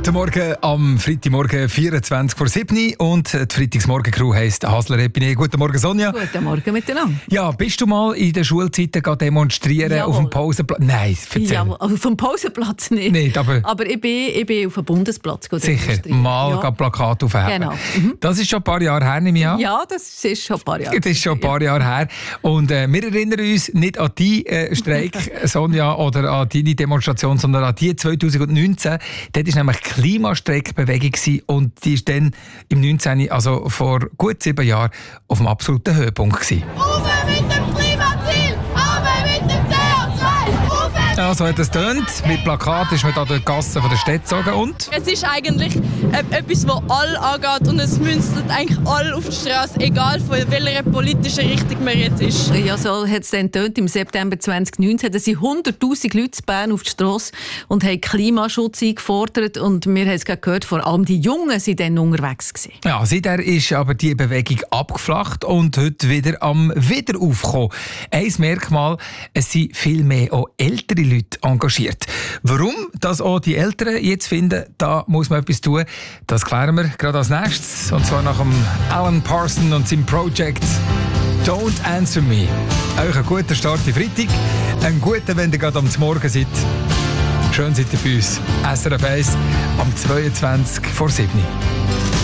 Guten Morgen am Freitagmorgen 24 vor 7 und die Freitagsmorgen-Crew heisst Hasler Epine. Guten Morgen, Sonja. Guten Morgen miteinander. Ja, bist du mal in der Schulzeit demonstrieren auf dem Pausenplatz? Nein, erzähl. Ja, auf dem Pausenplatz nicht. Nicht, aber ich bin auf dem Bundesplatz sicher, mal Plakat aufheben. Genau. Das ist schon ein paar Jahre her, nehme ich an. Ja, das ist schon ein paar Jahre. Das ist schon ein paar Jahre her. Und wir erinnern uns nicht an deinen Streik, Sonja, oder an deine Demonstration, sondern an die 2019. Dort war nämlich Klimastreikbewegung und die ist dann im 19., also vor gut 7 Jahren, auf dem absoluten Höhepunkt gewesen. Uwe mit dem Klimaziel, aber mit dem CO2. Ja, so hat es getönt. Mit Plakat ist man da durch die Gassen der Stadt gezogen und... Es ist eigentlich etwas, das alle angeht und es münzt eigentlich alle auf die Straße, egal von welcher politischen Richtung man jetzt ist. Ja, so hat es dann getönt. Im September 2019 da sind 100'000 Leute in Bern auf die Strasse und haben Klimaschutz eingefordert. Und wir haben es gerade gehört, vor allem die Jungen waren dann unterwegs gewesen. Ja, seither ist aber die Bewegung abgeflacht und heute wieder am Wiederaufkommen. Ein Merkmal, es sind viel mehr auch ältere Leute engagiert. Warum das auch die Älteren jetzt finden, da muss man etwas tun, das klären wir gerade als nächstes. Und zwar nach dem Alan Parsons und seinem Projekt Don't Answer Me. Euch ein guter Start in Freitag. Ein guter, wenn ihr gerade am Morgen seid. Schön seid ihr bei uns. SRF 1 am 22 vor 7.